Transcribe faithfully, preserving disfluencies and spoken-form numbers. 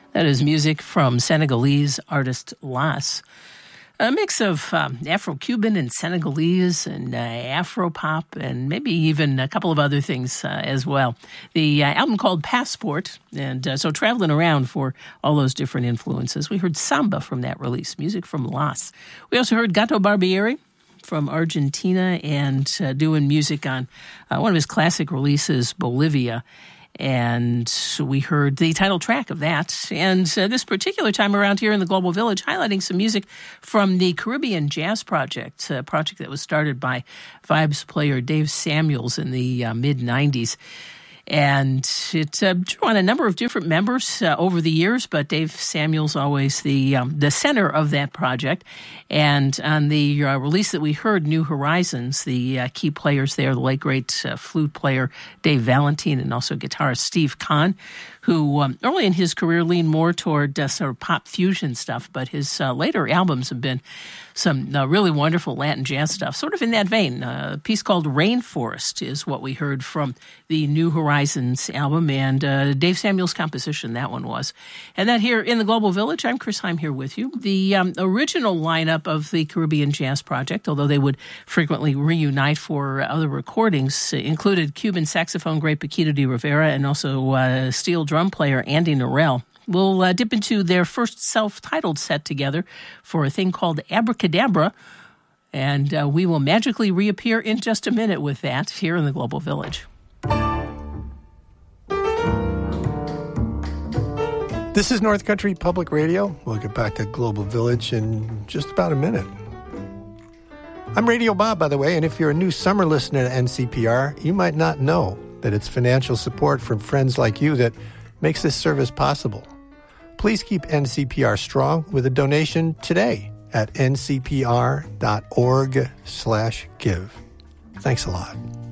That is music from Senegalese artist Lass. A mix of um, Afro-Cuban and Senegalese and uh, Afro-pop and maybe even a couple of other things uh, as well. The uh, album called Passport, and uh, so traveling around for all those different influences. We heard samba from that release, music from Lass. We also heard Gato Barbieri from Argentina and uh, doing music on uh, one of his classic releases, Bolivia. And we heard the title track of that. And uh, this particular time around here in the Global Village, highlighting some music from the Caribbean Jazz Project, a project that was started by vibes player Dave Samuels in the uh, mid nineties. And it uh, drew on a number of different members uh, over the years, but Dave Samuels always the um, the center of that project. And on the uh, release that we heard, New Horizons, the uh, key players there, the late great uh, flute player Dave Valentine and also guitarist Steve Kahn, who um, early in his career leaned more toward uh, sort of pop fusion stuff, but his uh, later albums have been some uh, really wonderful Latin jazz stuff, sort of in that vein. Uh, a piece called Rainforest is what we heard from the New Horizons album, and uh, Dave Samuels' composition, that one was. And then here in the Global Village, I'm Chris Heim here with you. The um, original lineup of the Caribbean Jazz Project, although they would frequently reunite for other recordings, included Cuban saxophone great Paquito de Rivera and also uh, steel drum player Andy Narell. We'll uh, dip into their first self-titled set together for a thing called Abracadabra, and uh, we will magically reappear in just a minute with that here in the Global Village. This is North Country Public Radio. We'll get back to Global Village in just about a minute. I'm Radio Bob, by the way, and if you're a new summer listener to N C P R, you might not know that it's financial support from friends like you that makes this service possible. Please keep N C P R strong with a donation today at ncpr.org slash give. Thanks a lot.